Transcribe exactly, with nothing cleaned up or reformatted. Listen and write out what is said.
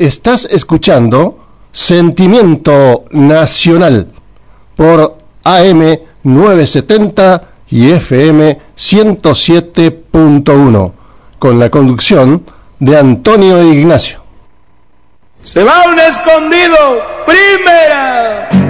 Estás escuchando Sentimiento Nacional por A M novecientos setenta y F M ciento siete punto uno, con la conducción de Antonio Ignacio. Se va un escondido, primera.